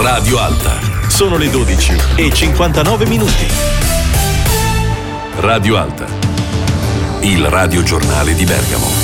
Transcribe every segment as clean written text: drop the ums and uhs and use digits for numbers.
Radio Alta. Sono le 12:59. Radio Alta, il radiogiornale di Bergamo.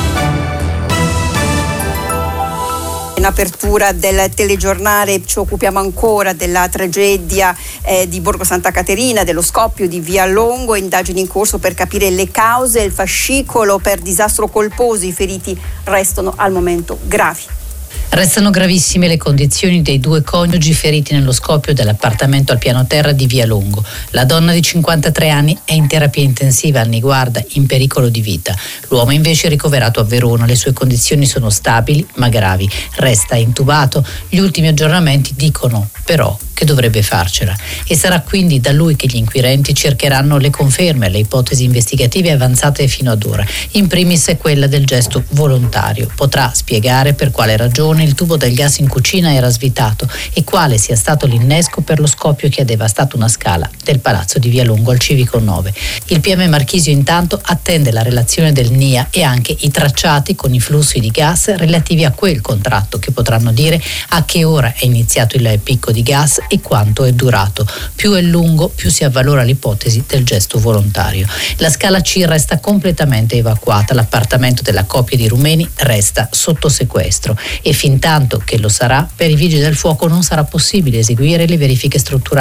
In apertura del telegiornale ci occupiamo ancora della tragedia di Borgo Santa Caterina, dello scoppio di Via Longo, indagini in corso per capire le cause, il fascicolo per disastro colposo, i feriti restano al momento gravi. Restano gravissime le condizioni dei due coniugi feriti nello scoppio dell'appartamento al piano terra di Via Longo. La donna di 53 anni è in terapia intensiva a Niguarda, in pericolo di vita. L'uomo invece è ricoverato a Verona. Le sue condizioni sono stabili ma gravi. Resta intubato. Gli ultimi aggiornamenti dicono però che dovrebbe farcela. E sarà quindi da lui che gli inquirenti cercheranno le conferme alle ipotesi investigative avanzate fino ad ora. In primis è quella del gesto volontario. Potrà spiegare per quale ragione il tubo del gas in cucina era svitato e quale sia stato l'innesco per lo scoppio che ha devastato una scala del palazzo di Via Longo al Civico 9. Il PM Marchisio intanto attende la relazione del NIA e anche i tracciati con i flussi di gas relativi a quel contratto che potranno dire a che ora è iniziato il picco di gas e quanto è durato. Più è lungo, più si avvalora l'ipotesi del gesto volontario. La scala C resta completamente evacuata, l'appartamento della coppia di rumeni resta sotto sequestro e fintanto che lo sarà, per i vigili del fuoco non sarà possibile eseguire le verifiche strutturali